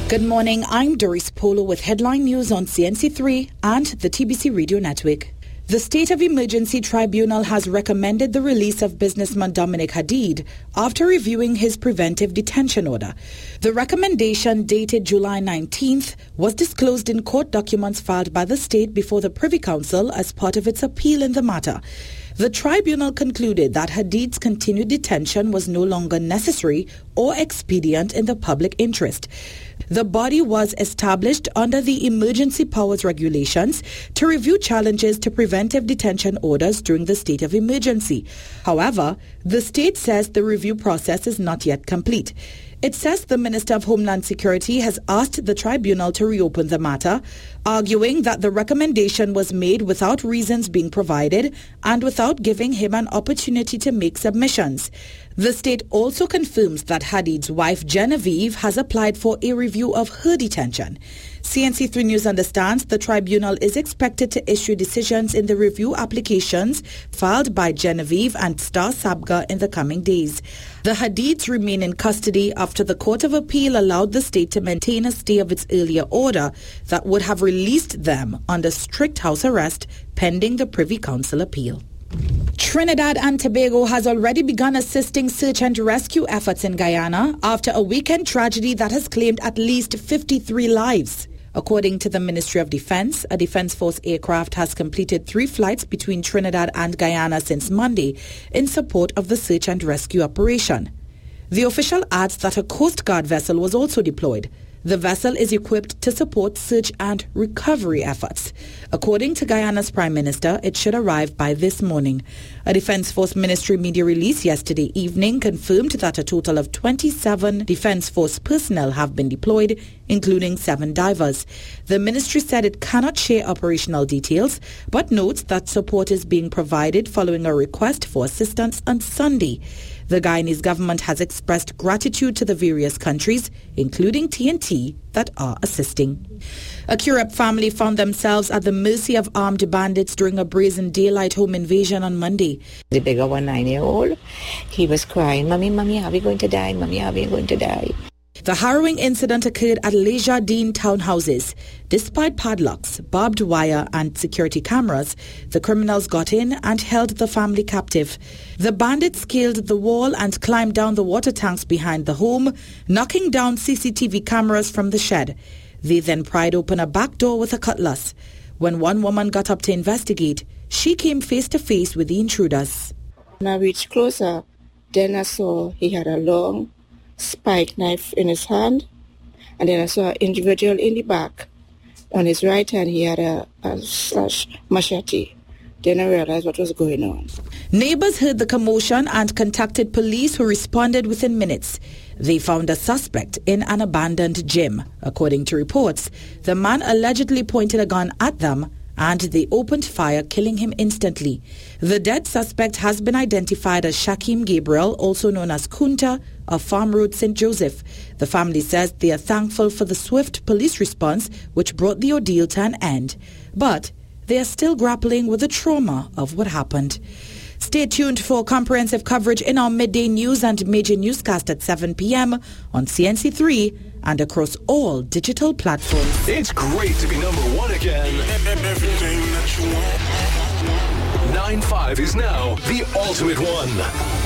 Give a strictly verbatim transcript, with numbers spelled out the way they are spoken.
Good morning, I'm Doris Polo with headline news on C N C three and the T B C Radio Network. The State of Emergency Tribunal has recommended the release of businessman Dominic Hadid after reviewing his preventive detention order. The recommendation, dated July nineteenth, was disclosed in court documents filed by the state before the Privy Council as part of its appeal in the matter. The tribunal concluded that Hadid's continued detention was no longer necessary or expedient in the public interest. The body was established under the Emergency Powers Regulations to review challenges to preventive detention orders during the state of emergency. However, the state says the review process is not yet complete. It says the Minister of Homeland Security has asked the tribunal to reopen the matter, arguing that the recommendation was made without reasons being provided and without giving him an opportunity to make submissions. The state also confirms that Hadid's wife Genevieve has applied for a review of her detention. C N C three News understands the tribunal is expected to issue decisions in the review applications filed by Genevieve and Star Sabga in the coming days. The Hadids remain in custody after the Court of Appeal allowed the state to maintain a stay of its earlier order that would have released them under strict house arrest pending the Privy Council appeal. Trinidad and Tobago has already begun assisting search and rescue efforts in Guyana after a weekend tragedy that has claimed at least fifty-three lives. According to the Ministry of Defense, a Defense Force aircraft has completed three flights between Trinidad and Guyana since Monday in support of the search and rescue operation. The official adds that a Coast Guard vessel was also deployed. The vessel is equipped to support search and recovery efforts. According to Guyana's Prime Minister, it should arrive by this morning. A Defense Force Ministry media release yesterday evening confirmed that a total of twenty-seven Defense Force personnel have been deployed, including seven divers. The ministry said it cannot share operational details, but notes that support is being provided following a request for assistance on Sunday. The Guyanese government has expressed gratitude to the various countries, including T N T, that are assisting. A Curepe family found themselves at the mercy of armed bandits during a brazen daylight home invasion on Monday. The bigger one, nine-year-old, he was crying, "Mommy, Mommy, are we going to die? Mommy, are we going to die?" The harrowing incident occurred at Le Jardin townhouses. Despite padlocks, barbed wire and security cameras, the criminals got in and held the family captive. The bandits scaled the wall and climbed down the water tanks behind the home, knocking down C C T V cameras from the shed. They then pried open a back door with a cutlass. When one woman got up to investigate, she came face to face with the intruders. When I reached closer, then I saw he had a long spike knife in his hand, and then I saw an individual in the back. On his right hand, he had a, a slash machete. Then I realized what was going on. Neighbors heard the commotion and contacted police, who responded within minutes. They found a suspect in an abandoned gym. According to reports, the man allegedly pointed a gun at them and they opened fire, killing him instantly. The dead suspect has been identified as Shakim Gabriel, also known as Kunta, of Farm Road, Saint Joseph. The family says they are thankful for the swift police response, which brought the ordeal to an end. But they are still grappling with the trauma of what happened. Stay tuned for comprehensive coverage in our midday news and major newscast at seven p.m. on C N C three and across all digital platforms. It's great to be number one again. Everything that you want. nine five is now the ultimate one.